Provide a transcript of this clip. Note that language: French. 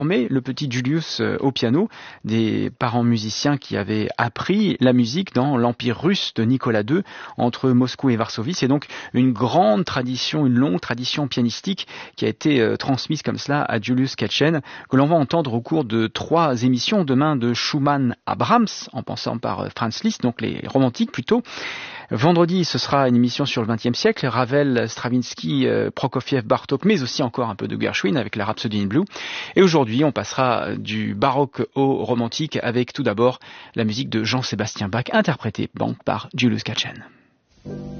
formé le petit Julius au piano, des parents musiciens qui avaient appris la musique dans l'Empire russe de Nicolas II entre Moscou et Varsovie. C'est donc une grande tradition, une longue tradition pianistique qui a été transmise comme cela à Julius Ketchen, que l'on va entendre au cours de 3 émissions, demain de Schumann à Brahms, en passant par Franz Liszt, donc les romantiques plutôt. Vendredi, ce sera une émission sur le XXe siècle, Ravel, Stravinsky, Prokofiev, Bartók, mais aussi encore un peu de Gershwin avec la Rhapsody in Blue. Et aujourd'hui, on passera du baroque au romantique avec tout d'abord la musique de Jean-Sébastien Bach, interprétée par Julius Ketchen.